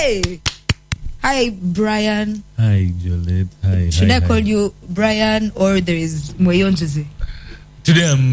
Hey! Hi, Brian. Hi, Jolette. Hi. Should I call you Brian or there is Moyonjeze? Today I'm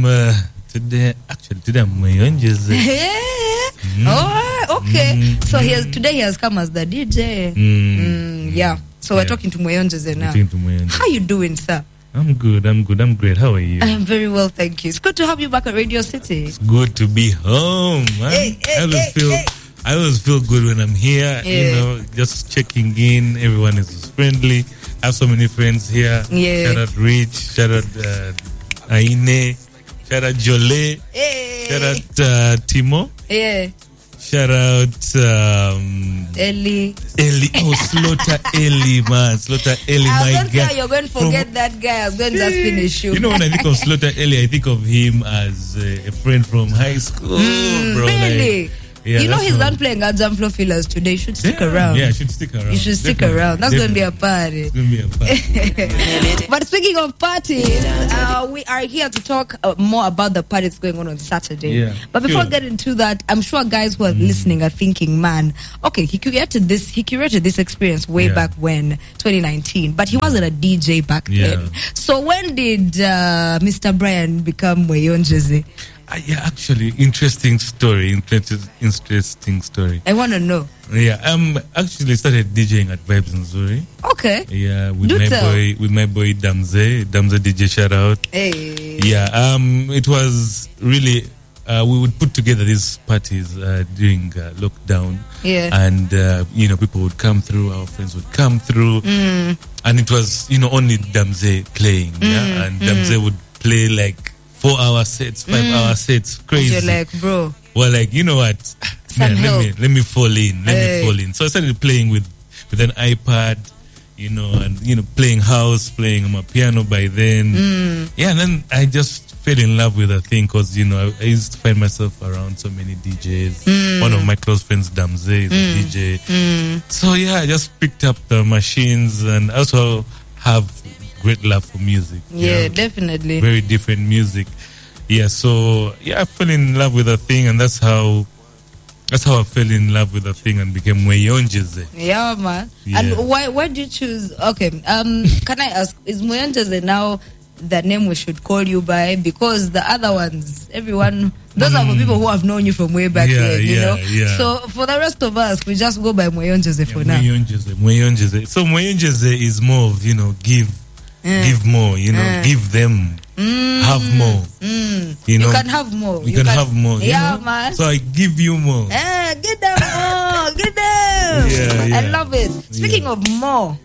Moyonjeze. Oh, okay. So today he has come as the DJ. Yeah. So we're talking to Moyonjeze now. How you doing, sir? I'm good. I'm great. How are you? I am very well, thank you. It's good to have you back at Radio City. It's good to be home, man. I always feel good when I'm here. You know, just checking in. Everyone is friendly. I have so many friends here. Shout out Rich. Shout out Aine. Shout out Jolie. Shout out Timo. Shout out Ellie. Oh, Slaughter Ellie, man. Slaughter Ellie, my guy. You're going to forget that guy. I'm going to just finish you. You know, when I think of Slaughter Ellie, I think of him as a friend from high school, bro. Really? Yeah, you know he's not playing at Jamflo Fillers today. You should stick around. Yeah, I should stick around. You should stick around. That's going to be a party. It's going to be a party. But speaking of parties, we are here to talk more about the party that's going on Saturday. Yeah, but before getting into that, I'm sure guys who are listening are thinking, man, okay, he curated this experience way back when, 2019, but he wasn't a DJ back then. So when did Mr. Brian become Moyonjeze? Yeah, actually, interesting story. I want to know. Yeah, actually started DJing at Vibes Nzuri. Okay. Yeah, with my boy Damze DJ, shout out. Hey. Yeah, it was really we would put together these parties during lockdown. Yeah. And people would come through, our friends would come through, and it was only Damze playing. Yeah, and Damze would play like 4-hour sets, 5-hour sets, crazy. And you're like, bro. Well, like, you know what? Man, let me fall in. Let me fall in. So I started playing with an iPad, and playing house, playing on my piano by then. Yeah, and then I just fell in love with the thing because I used to find myself around so many DJs. One of my close friends, Damze, is a DJ. So yeah, I just picked up the machines and also have great love for music. Yeah, definitely. Very different music. Yeah, so I fell in love with the thing, and that's how I fell in love with the thing and became Moyonjeze. Yeah, man. Yeah. And why did you choose? Okay, can I ask, is Moyonjeze now the name we should call you by? Because the other ones, everyone, those are the people who have known you from way back then, you know? Yeah. So for the rest of us, we just go by Moyonjeze for now. Moyonjeze. So Moyonjeze is more of, give more, give them, have more. You can have more. You can have more. Yeah, man. So I give you more. Get them more. Get them. Yeah. I love it. Speaking of more,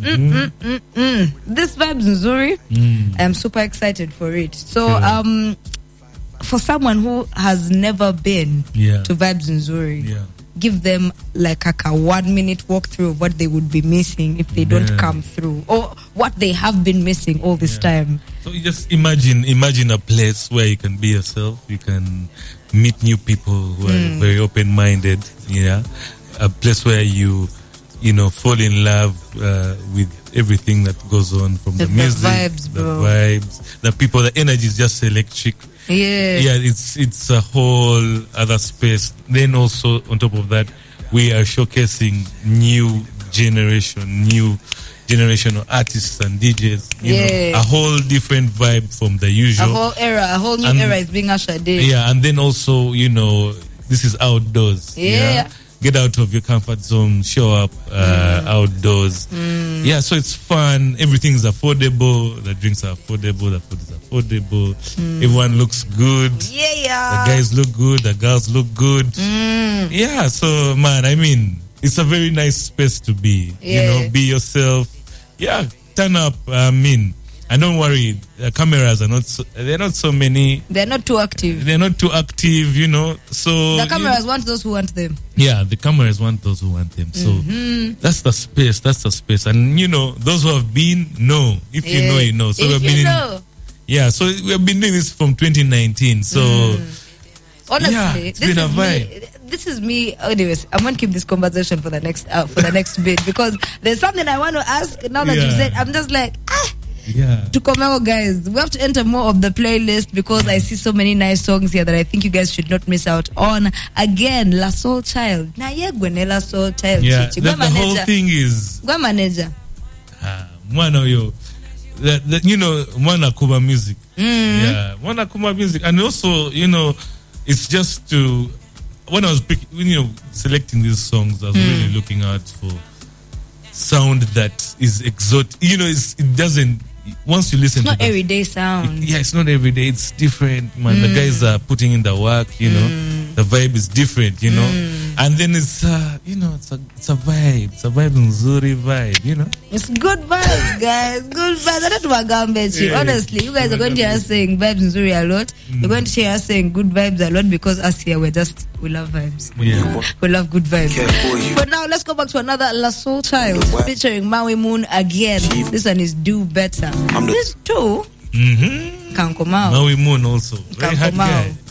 this Vibes Nzuri, I'm super excited for it. So, for someone who has never been to Vibes Nzuri, give them like a 1-minute walkthrough of what they would be missing if they don't come through, or what they have been missing all this time. So you just imagine a place where you can be yourself, you can meet new people who are very open-minded, a place where you fall in love with everything that goes on, from the music, the vibes, the people, the energy is just electric. It's a whole other space. Then also on top of that, we are showcasing new generation of artists and DJs. A whole different vibe from the usual. A whole new era is being ushered in. Yeah, and then also this is outdoors. Get out of your comfort zone, show up outdoors. Yeah, so it's fun. Everything's affordable. The drinks are affordable. The food is affordable. Everyone looks good. The guys look good. The girls look good. Yeah, so man, I mean, it's a very nice space to be. Be yourself. Yeah, turn up. And don't worry, the cameras are they're not so many. They're not too active. So the cameras want those who want them. Yeah, the cameras want those who want them. So that's the space. And those who have been know. If you know, you know. So we've been so we've been doing this from 2019. So honestly, it's been a vibe. This is me. Anyways, I'm going to keep this conversation for the next bit, because there's something I want to ask now that you said. I'm just like, Tukomeo, guys, we have to enter more of the playlist because I see so many nice songs here that I think you guys should not miss out on. Again, La Soul Child. Na ye La Soul Child. Yeah, the whole thing is Gwa manager. Mwana yo. You know, Mwana Kuma music. Yeah, Mwana Kuma music. And also, you know, it's just to, when I was selecting these songs, I was really looking out for sound that is exotic. You know, it doesn't, once you listen to it, it's not everyday sound. It's not everyday. It's different, man. The guys are putting in the work, you know. The vibe is different, you know. And then it's, you know, it's a vibe. It's a vibe, nzuri vibe, you know. It's good vibes, guys. Good vibes. I don't know. Honestly, you guys are going to hear us saying vibes nzuri a lot. You're going to hear us saying good vibes a lot because us here, we love vibes. Yeah. We love good vibes. But now let's go back to another La Soul Child featuring Maui Moon again. This one is Do Better. This too. Kanko Mao. Maui Moon also. Very hard guy.